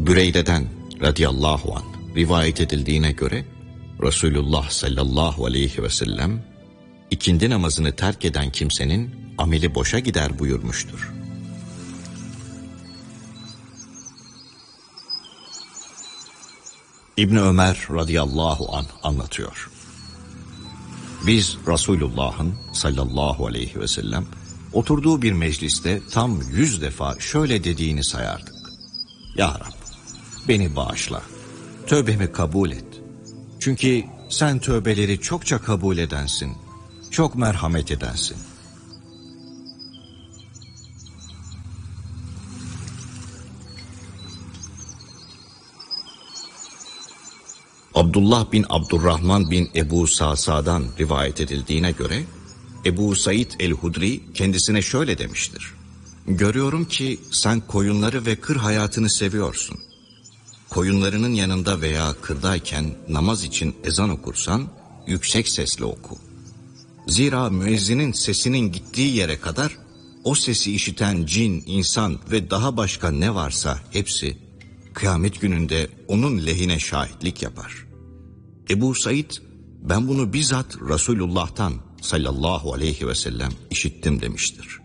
Büreyde'den radıyallahu anh rivayet edildiğine göre Resulullah sallallahu aleyhi ve sellem ikindi namazını terk eden kimsenin ameli boşa gider buyurmuştur. İbn Ömer radıyallahu anh anlatıyor. Biz Resulullah'ın sallallahu aleyhi ve sellem oturduğu bir mecliste tam 100 defa şöyle dediğini sayardık. Ya Rab, beni bağışla, tövbemi kabul et. Çünkü sen tövbeleri çokça kabul edensin, çok merhamet edensin. Abdullah bin Abdurrahman bin Ebu Sa'sa'dan rivayet edildiğine göre Ebu Said el-Hudri kendisine şöyle demiştir. Görüyorum ki sen koyunları ve kır hayatını seviyorsun. Koyunlarının yanında veya kırdayken namaz için ezan okursan yüksek sesle oku. Zira müezzinin sesinin gittiği yere kadar o sesi işiten cin, insan ve daha başka ne varsa hepsi kıyamet gününde onun lehine şahitlik yapar. Ebu Said, ben bunu bizzat Resulullah'tan sallallahu aleyhi ve sellem işittim demiştir.